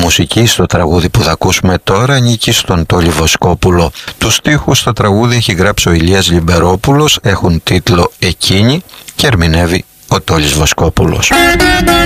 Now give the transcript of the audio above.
μουσική στο τραγούδι που θα ακούσουμε τώρα ανήκει στον Τόλι Βοσκόπουλο. Τους στίχους στο τραγούδι έχει γράψει ο Ηλίας Λιμπερόπουλος, έχουν τίτλο «Εκείνη» και ερμηνεύει ο Τόλης Βοσκόπουλος.